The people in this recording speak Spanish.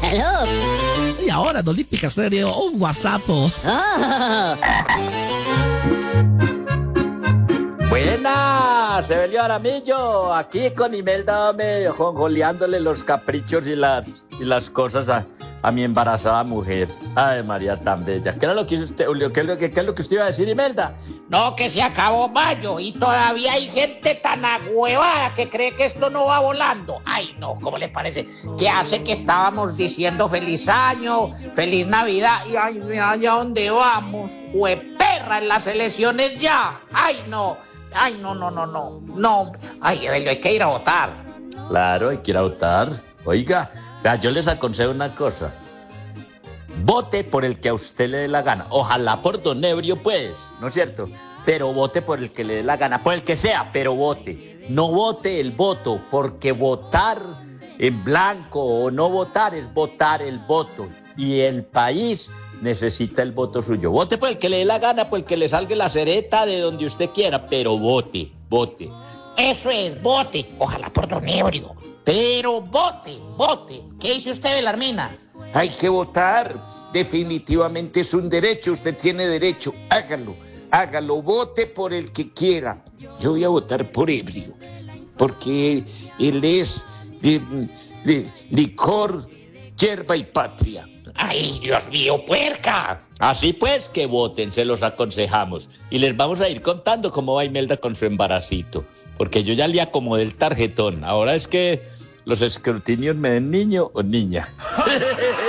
Hello. Y ahora en Olímpica Estéreo, un WhatsApp. Oh. Buenas, Evelio Aramillo, aquí con Imelda jonjoleándole los caprichos y las cosas a mi embarazada mujer. Ay, María tan bella. ¿Qué era lo que usted, qué es lo que usted iba a decir, Imelda? No, que se acabó mayo y todavía hay gente tan agüevada que cree que esto no va volando. Ay, no, ¿cómo le parece? Que hace que estábamos diciendo feliz año, feliz Navidad y ay, mira ya dónde vamos. ¡Hueperra en las elecciones ya! ¡Ay, no! ¡Ay, no! ¡No! ¡Ay, Evelio, hay que ir a votar! Claro, hay que ir a votar. Oiga, vea, yo les aconsejo una cosa. Vote por el que a usted le dé la gana. Ojalá por Don Ebrio, pues, ¿no es cierto? Pero vote por el que le dé la gana, por el que sea, pero vote. No vote el voto, porque votar en blanco o no votar es votar el voto. Y el país necesita el voto suyo. Vote por el que le dé la gana, por el que le salga la cereta de donde usted quiera, pero vote. Eso es, vote. Ojalá por Don Ebrio. Pero vote. ¿Qué dice usted, Belarmina? Hay que votar, definitivamente es un derecho, usted tiene derecho, hágalo, vote por el que quiera. Yo voy a votar por Ebrio, porque él es licor, yerba y patria. ¡Ay, Dios mío, puerca! Así pues, que voten, se los aconsejamos. Y les vamos a ir contando cómo va Imelda con su embaracito, porque yo ya le acomodé el tarjetón. Ahora es que los escrutinios me den niño o niña.